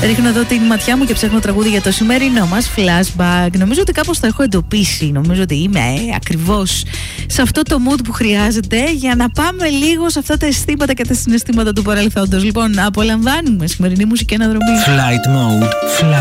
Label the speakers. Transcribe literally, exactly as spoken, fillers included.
Speaker 1: Ρίχνω εδώ την ματιά μου και ψάχνω τραγούδι για το σημερινό μας flashback. Νομίζω ότι κάπως το έχω εντοπίσει. Νομίζω ότι είμαι ε, ακριβώς σε αυτό το mood που χρειάζεται για να πάμε λίγο σε αυτά τα αισθήματα και τα συναισθήματα του παρελθόντος. Λοιπόν, απολαμβάνουμε σημερινή μουσική αναδρομή.
Speaker 2: Flight Mode. Flight